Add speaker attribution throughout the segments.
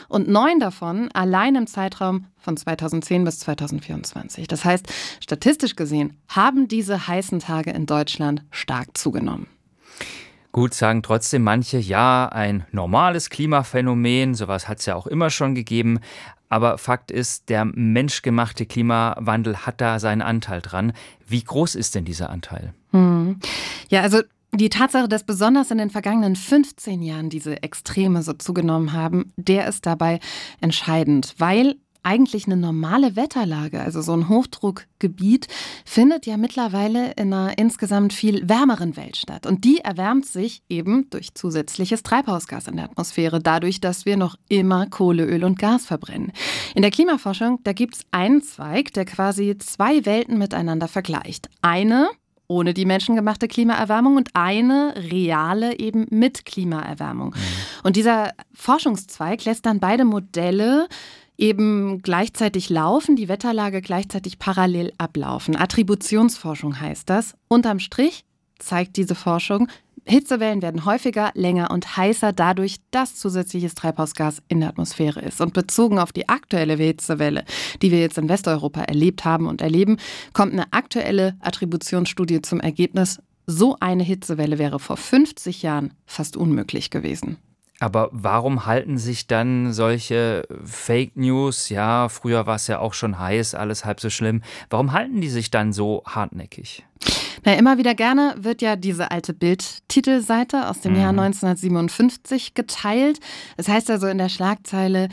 Speaker 1: und 9 davon allein im Zeitraum von 2010 bis 2024. Das heißt, statistisch gesehen haben diese heißen Tage in Deutschland stark zugenommen.
Speaker 2: Gut, sagen trotzdem manche, ja, ein normales Klimaphänomen, sowas hat es ja auch immer schon gegeben. Aber Fakt ist, der menschgemachte Klimawandel hat da seinen Anteil dran. Wie groß ist denn dieser Anteil?
Speaker 1: Ja, also die Tatsache, dass besonders in den vergangenen 15 Jahren diese Extreme so zugenommen haben, der ist dabei entscheidend, weil eigentlich eine normale Wetterlage, also so ein Hochdruckgebiet, findet ja mittlerweile in einer insgesamt viel wärmeren Welt statt. Und die erwärmt sich eben durch zusätzliches Treibhausgas in der Atmosphäre, dadurch, dass wir noch immer Kohle, Öl und Gas verbrennen. In der Klimaforschung, da gibt es einen Zweig, der quasi 2 Welten miteinander vergleicht. Eine ohne die menschengemachte Klimaerwärmung und eine reale eben mit Klimaerwärmung. Und dieser Forschungszweig lässt dann beide Modelle eben gleichzeitig laufen, die Wetterlage gleichzeitig parallel ablaufen. Attributionsforschung heißt das. Unterm Strich zeigt diese Forschung, Hitzewellen werden häufiger, länger und heißer dadurch, dass zusätzliches Treibhausgas in der Atmosphäre ist. Und bezogen auf die aktuelle Hitzewelle, die wir jetzt in Westeuropa erlebt haben und erleben, kommt eine aktuelle Attributionsstudie zum Ergebnis, so eine Hitzewelle wäre vor 50 Jahren fast unmöglich gewesen.
Speaker 2: Aber warum halten sich dann solche Fake News, ja, früher war es ja auch schon heiß, alles halb so schlimm, warum halten die sich dann so hartnäckig?
Speaker 1: Immer wieder gerne wird ja diese alte Bild-Titelseite aus dem Jahr 1957 geteilt. Es heißt also in der Schlagzeile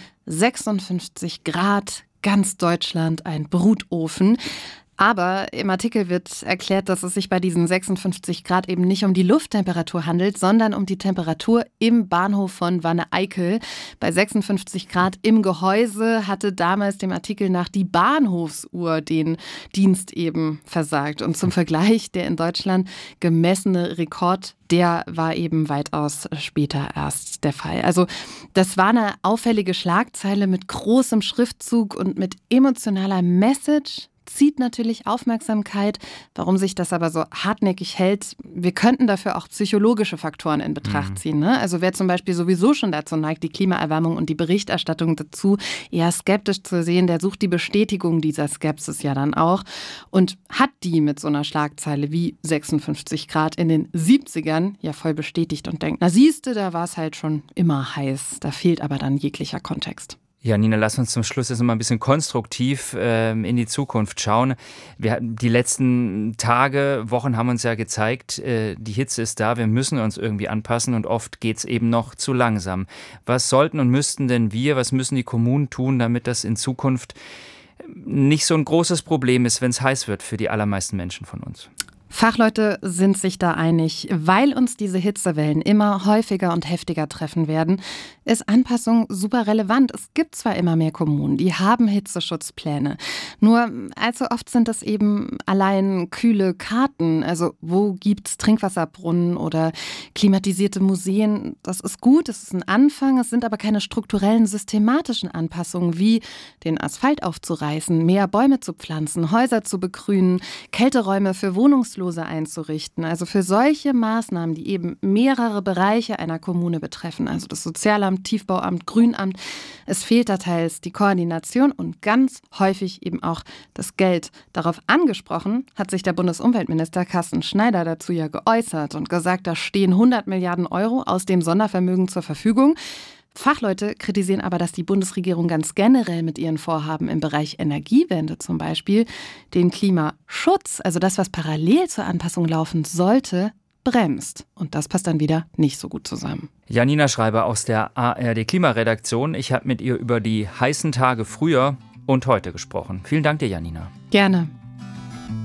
Speaker 1: 56 Grad, ganz Deutschland ein Brutofen. Aber im Artikel wird erklärt, dass es sich bei diesen 56 Grad eben nicht um die Lufttemperatur handelt, sondern um die Temperatur im Bahnhof von Wanne-Eickel. Bei 56 Grad im Gehäuse hatte damals dem Artikel nach die Bahnhofsuhr den Dienst eben versagt. Und zum Vergleich, der in Deutschland gemessene Rekord, der war eben weitaus später erst der Fall. Also das war eine auffällige Schlagzeile mit großem Schriftzug und mit emotionaler Message. Zieht natürlich Aufmerksamkeit. Warum sich das aber so hartnäckig hält, wir könnten dafür auch psychologische Faktoren in Betracht ziehen. Ne? Also wer zum Beispiel sowieso schon dazu neigt, die Klimaerwärmung und die Berichterstattung dazu eher skeptisch zu sehen, der sucht die Bestätigung dieser Skepsis ja dann auch und hat die mit so einer Schlagzeile wie 56 Grad in den 70ern ja voll bestätigt und denkt, na siehste, da war es halt schon immer heiß. Da fehlt aber dann jeglicher Kontext.
Speaker 2: Ja, Nina, lass uns zum Schluss jetzt noch mal ein bisschen konstruktiv in die Zukunft schauen. Die letzten Tage, Wochen haben uns ja gezeigt, die Hitze ist da, wir müssen uns irgendwie anpassen und oft geht's eben noch zu langsam. Was sollten und müssten denn was müssen die Kommunen tun, damit das in Zukunft nicht so ein großes Problem ist, wenn es heiß wird für die allermeisten Menschen von uns?
Speaker 1: Fachleute sind sich da einig, weil uns diese Hitzewellen immer häufiger und heftiger treffen werden, ist Anpassung super relevant. Es gibt zwar immer mehr Kommunen, die haben Hitzeschutzpläne, nur allzu oft sind das eben allein kühle Karten. Also wo gibt's Trinkwasserbrunnen oder klimatisierte Museen? Das ist gut, das ist ein Anfang, es sind aber keine strukturellen, systematischen Anpassungen wie den Asphalt aufzureißen, mehr Bäume zu pflanzen, Häuser zu begrünen, Kälteräume für Wohnungslose einzurichten. Also für solche Maßnahmen, die eben mehrere Bereiche einer Kommune betreffen, also das Sozialamt, Tiefbauamt, Grünamt, es fehlt da teils die Koordination und ganz häufig eben auch das Geld. Darauf angesprochen hat sich der Bundesumweltminister Carsten Schneider dazu ja geäußert und gesagt, da stehen 100 Milliarden Euro aus dem Sondervermögen zur Verfügung. Fachleute kritisieren aber, dass die Bundesregierung ganz generell mit ihren Vorhaben im Bereich Energiewende zum Beispiel den Klimaschutz, also das, was parallel zur Anpassung laufen sollte, bremst. Und das passt dann wieder nicht so gut zusammen.
Speaker 2: Janina Schreiber aus der ARD Klimaredaktion. Ich habe mit ihr über die heißen Tage früher und heute gesprochen. Vielen Dank dir, Janina.
Speaker 1: Gerne.